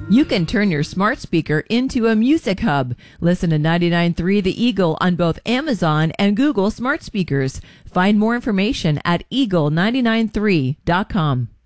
You can turn your smart speaker into a music hub. Listen to 99.3 The Eagle on both Amazon and Google smart speakers. Find more information at eagle993.com.